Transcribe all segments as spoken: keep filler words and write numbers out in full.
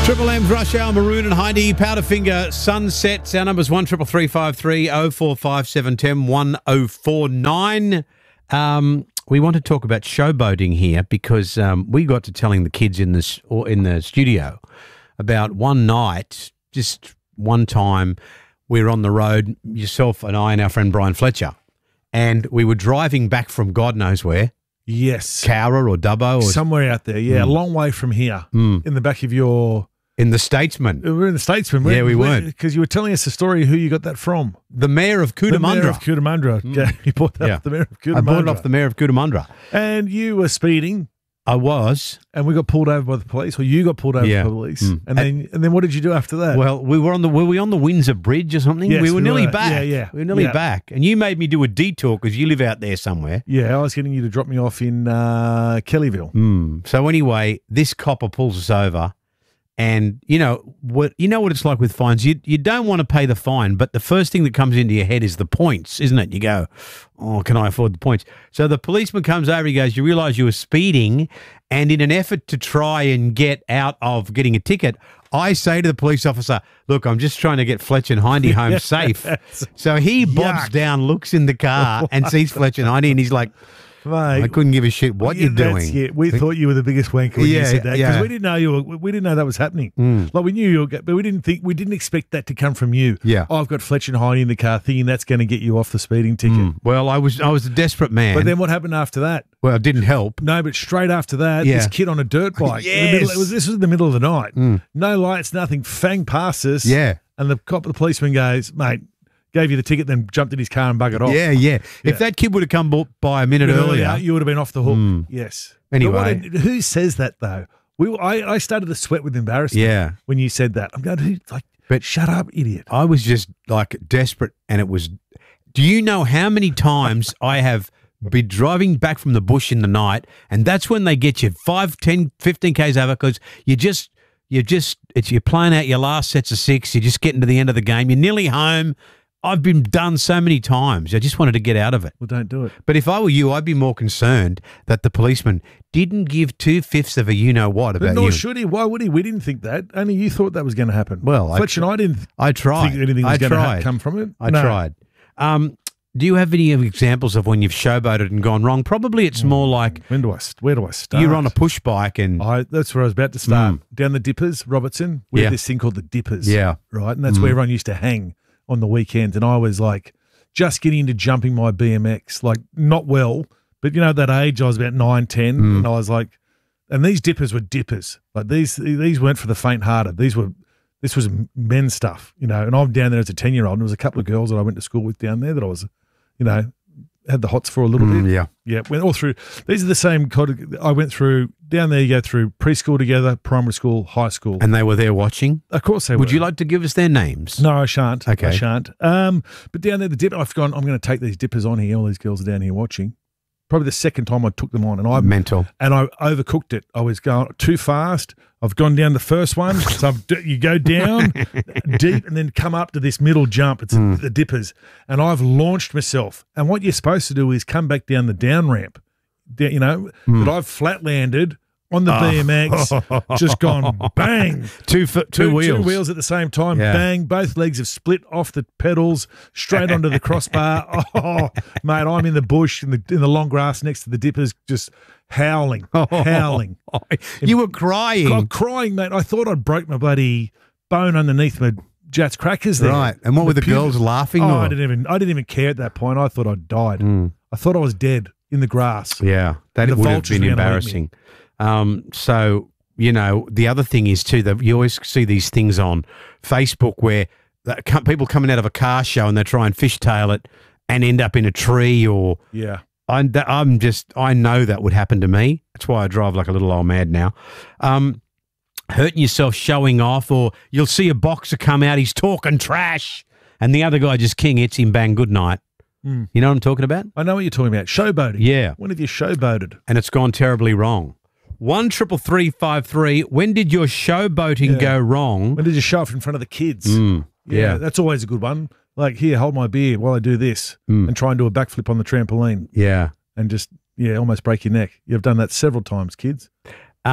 Triple M's Rush Hour, Maroon and Heidi, Powderfinger, Sunsets. Our number's one triple three five three oh four five seven ten one oh four nine. Um, we want to talk about showboating here because um, we got to telling the kids in this or in the studio about one night, just one time, we were on the road, yourself and I and our friend Brian Fletcher, and we were driving back from God knows where. Yes. Cowra or Dubbo or somewhere out there, yeah, Mm. a long way from here, Mm. in the back of your... in the Statesman. We were in the Statesman. Yeah, we weren't. Because you were telling us the story of who you got that from. The mayor of The mayor Cootamundra. of Cootamundra. Mm. You bought that Yeah. off the mayor of Cootamundra. I bought it off the mayor of Cootamundra. And you were speeding, I was. and we got pulled over by the police, or you got pulled over Yeah. by the police. Mm. And then and then what did you do after that? Well, we were on the were we on the Windsor Bridge or something? Yes, we were we nearly were. back. Yeah, yeah. We were nearly Yeah. back. And you made me do a detour because you live out there somewhere. yeah, I was getting you to drop me off in uh, Kellyville. Mm. So anyway, this copper pulls us over. And you know what you know what it's like with fines. You you don't want to pay the fine, but the first thing that comes into your head is the points, isn't it? You go, oh, can I afford the points? So the policeman comes over. He goes, you realise you were speeding, and in an effort to try and get out of getting a ticket, I say to the police officer, look, I'm just trying to get Fletcher and Hindy home safe. So he bobs Yuck. down, looks in the car, and sees Fletcher and Hindy, and he's like, Mate, I couldn't give a shit what yeah, you're that's- doing. Yeah, we thought you were the biggest wanker when Yeah, you said that, because yeah. we didn't know you were, we didn't know that was happening. Mm. Like we knew you were, but we didn't think we didn't expect that to come from you. Yeah. oh, I've got Fletcher and Heidi in the car, thinking that's going to get you off the speeding ticket. Mm. Well, I was I was a desperate man. But then what happened after that? well, it didn't help. No, but straight after that, Yeah. this kid on a dirt bike. in the middle, Yes. it was, this was in the middle of the night. Mm. No lights, nothing. Fang past us. Yeah. And the cop, the policeman goes, mate, gave you the ticket, then jumped in his car and buggered off. Yeah, yeah. Yeah. If that kid would have come b- by a minute Earlier, earlier, you would have been off the hook. Mm. Yes. Anyway. But what- who says that though? We, I, I started to sweat with embarrassment. yeah. When you said that, I'm going, who, like, But- shut up, idiot. I was just like desperate, and it was. Do you know how many times I have been driving back from the bush in the night, and that's when they get you five, ten, fifteen k's over because you just. You're just, it's, you're playing out your last sets of six. You're just getting to the end of the game. You're nearly home. I've been done so many times. I just wanted to get out of it. Well, don't do it. But if I were you, I'd be more concerned that the policeman didn't give two fifths of a you know what But about nor you. should he. Why would he? We didn't think that. Only you thought that was going to happen. Well, I Fletcher and I didn't I tried. think anything was I going to tried. come from it. I No. tried. Um, do you have any examples of when you've showboated and gone wrong? Probably it's more like When do I? Where do I start? you're on a push bike and I, that's where I was about to start. Mm. Down the Dippers, Robertson, we Yeah. had this thing called the Dippers. Yeah. Right. And that's Mm. where everyone used to hang on the weekends. And I was like just getting into jumping my B M X, like not well, but you know, at that age, I was about nine, ten, Mm. and I was like, and these dippers were dippers. Like these, these weren't for the faint hearted. These were, this was men's stuff, you know, and I'm down there as a ten year old. And there was a couple of girls that I went to school with down there that I was, you know, had the hots for a little Mm, bit. yeah. Yeah, went all through. These are the same kind of, I went through, down there you go through preschool together, primary school, high school. and they were there watching. Of course they Would were. you like to give us their names? No, I shan't. Okay. I shan't. Um, but down there, the dip, I've gone, I'm going to take these dippers on here. All these girls are down here watching. Probably the second time I took them on, and I Mental. and I overcooked it. I was going too fast. I've gone down the first one, so I've, d- you go down deep and then come up to this middle jump. It's Mm. the dippers, and I've launched myself. And what you're supposed to do is come back down the down ramp. Da- You know, Mm. but I've flat landed on Oh. the B M X, just gone bang. Two foot, two, wheels. Two wheels at the same time. Yeah. Bang. Both legs have split off the pedals, straight onto the crossbar. Oh, mate, I'm in the bush, in the in the long grass next to the dippers, just howling, howling. You were crying. I'm crying, mate. I thought I'd broke my bloody bone underneath my Jats crackers there. Right. And what were the pubes- girls laughing? Oh, or? I didn't even I didn't even care at that point. I thought I'd died. Mm. I thought I was dead in the grass. Yeah, that The would have vultures been were gonna eat me. embarrassing. Um, so, you know, the other thing is too that you always see these things on Facebook where the, co- people coming out of a car show and they try and fishtail it and end up in a tree or Yeah. I, that- I'm just, I know that would happen to me. That's why I drive like a little old mad now. Um, hurting yourself showing off, or you'll see a boxer come out, he's talking trash, and the other guy just king hits him, bang, good night. Mm. You know what I'm talking about? I know what you're talking about. Showboating. Yeah. When have you showboated? And it's gone terribly wrong. One triple three five three. When did your showboating Yeah. go wrong? When did you show off in front of the kids? Mm, yeah. That's always a good one. Like, here, hold my beer while I do this Mm. and try and do a backflip on the trampoline Yeah. and just, yeah, almost break your neck. You've done that several times, kids. Uh,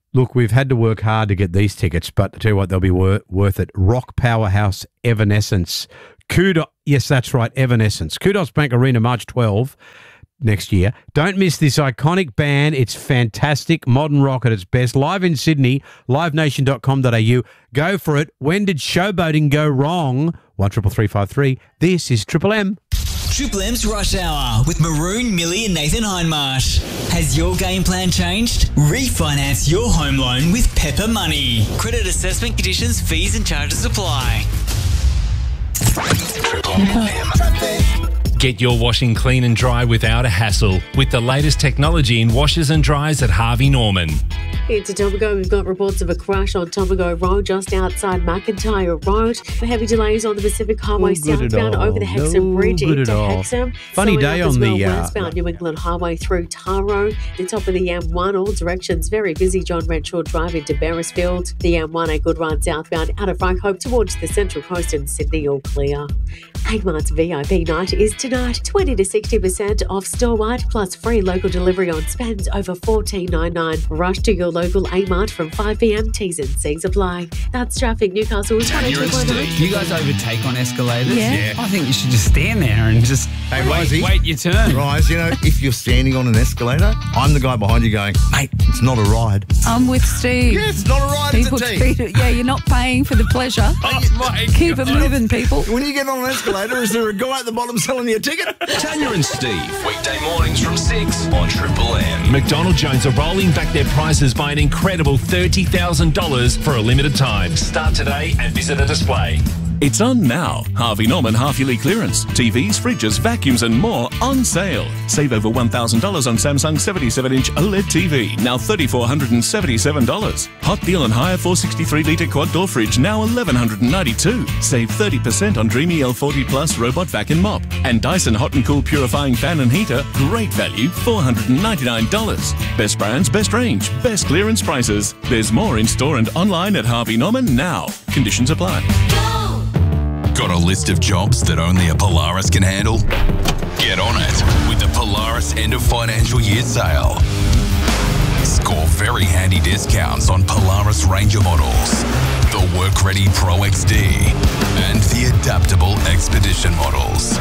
Look, we've had to work hard to get these tickets, but I tell you what, they'll be wor- worth it. Rock Powerhouse Evanescence. Kudos, yes, that's right, Evanescence. Kudos Bank Arena, March twelfth next year. Don't miss this iconic band. It's fantastic. Modern rock at its best. Live in Sydney, live nation dot com dot a u. Go for it. When did showboating go wrong? one triple three five three. This is Triple M. Triple M's Rush Hour with Maroon, Millie and Nathan Hindmarsh. Has your game plan changed? Refinance your home loan with Pepper Money. Credit assessment conditions, fees and charges apply. Triple M. Get your washing clean and dry without a hassle with the latest technology in washers and dryers at Harvey Norman. Into Tomago, we've got reports of a crash on Tomago Road just outside McIntyre Road. For heavy delays on the Pacific Highway No good at southbound all. over the Hexham No Bridge good into at all. Hexham. Funny Slowing day up as on well the, uh, westbound New England Highway through Taro. The top of the M one, all directions very busy. John Renshaw Drive into Beresfield. The M one, a good run southbound out of Frank Hope towards the Central Coast in Sydney, all clear. Agmart's V I P night is tonight. twenty to sixty percent off store-wide plus free local delivery on spends over fourteen ninety-nine. Rush to your local Agmart from five p m. T's and C's apply. That's traffic. Newcastle is one oh two point nine. Do you guys overtake on escalators? Yeah. yeah. I think you should just stand there and just Hey, wait, Risey. wait your turn. Rise, you know, if you're standing on an escalator, I'm the guy behind you going, mate, it's not a ride. I'm with Steve. Yeah, it's not a ride, People it's a treat T. it, yeah, you're not paying for the pleasure. Oh, my Keep God. it moving, people. When you get on an escalator, is there a guy at the bottom selling you a ticket? Tanya and Steve, weekday mornings from six on Triple M. McDonald Jones are rolling back their prices by an incredible thirty thousand dollars for a limited time. Start today and visit a display. It's on now. Harvey Norman half-yearly clearance. T Vs, fridges, vacuums and more on sale. Save over one thousand dollars on Samsung seventy-seven inch OLED T V, now three thousand four hundred seventy-seven dollars. Hot deal on higher four hundred sixty-three litre quad door fridge, now one thousand one hundred ninety-two dollars. Save thirty percent on Dreamy L forty Plus robot vac and mop. And Dyson Hot and Cool purifying fan and heater, great value, four hundred ninety-nine dollars. Best brands, best range, best clearance prices. There's more in store and online at Harvey Norman now. Conditions apply. Got a list of jobs that only a Polaris can handle? Get on it with the Polaris end of financial year sale. Score very handy discounts on Polaris Ranger models, the Work-Ready Pro X D, and the adaptable Expedition models.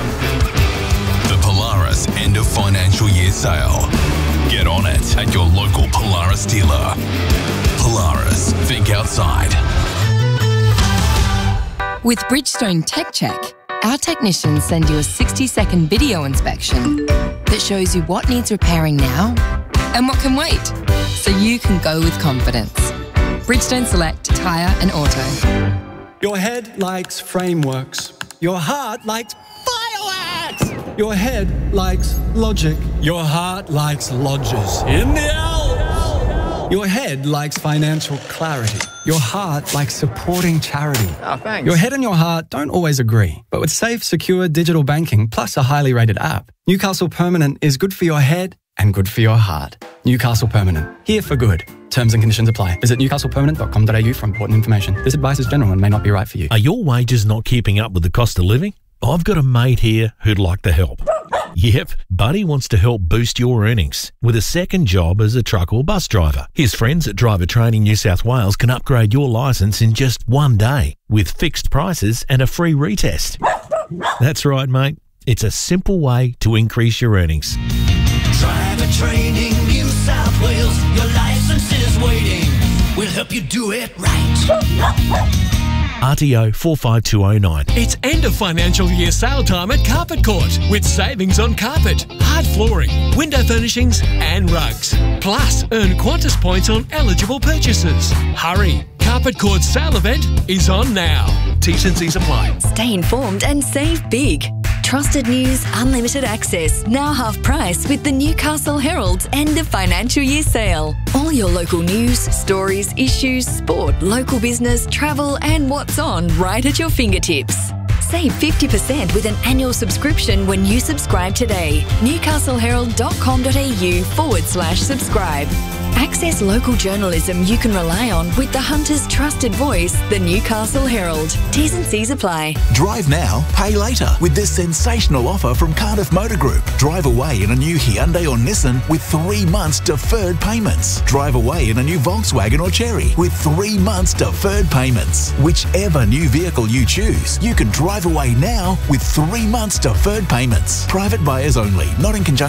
The Polaris end of financial year sale. Get on it at your local Polaris dealer. Polaris, think outside. With Bridgestone Tech Check, our technicians send you a sixty second video inspection that shows you what needs repairing now and what can wait, so you can go with confidence. Bridgestone Select Tyre and Auto. Your head likes frameworks. Your heart likes fireworks. Your head likes logic. Your heart likes lodges in the Alps. Your head likes financial clarity. Your heart likes supporting charity. Oh, thanks. Your head and your heart don't always agree, but with safe, secure digital banking plus a highly rated app, Newcastle Permanent is good for your head and good for your heart. Newcastle Permanent, here for good. Terms and conditions apply. Visit newcastle permanent dot com dot a u for important information. This advice is general and may not be right for you. Are your wages not keeping up with the cost of living? I've got a mate here who'd like to help. Yep, Buddy wants to help boost your earnings with a second job as a truck or bus driver. His friends at Driver Training New South Wales can upgrade your licence in just one day with fixed prices and a free retest. That's right, mate. It's a simple way to increase your earnings. Driver Training New South Wales, your licence is waiting. We'll help you do it right. R T O four five two oh nine. It's end of financial year sale time at Carpet Court with savings on carpet, hard flooring, window furnishings and rugs. Plus, earn Qantas points on eligible purchases. Hurry! Carpet Court's sale event is on now. T's and C's apply. Stay informed and save big. Trusted news, unlimited access, now half price with the Newcastle Herald's end of financial year sale. All your local news, stories, issues, sport, local business, travel and what's on right at your fingertips. Save fifty percent with an annual subscription when you subscribe today. newcastleherald.com.au forward slash subscribe. Access local journalism you can rely on with the Hunter's trusted voice, the Newcastle Herald. T's and C's apply. Drive now, pay later with this sensational offer from Cardiff Motor Group. Drive away in a new Hyundai or Nissan with three months deferred payments. Drive away in a new Volkswagen or Chery with three months deferred payments. Whichever new vehicle you choose, you can drive away now with three months deferred payments. Private buyers only, not in conjunction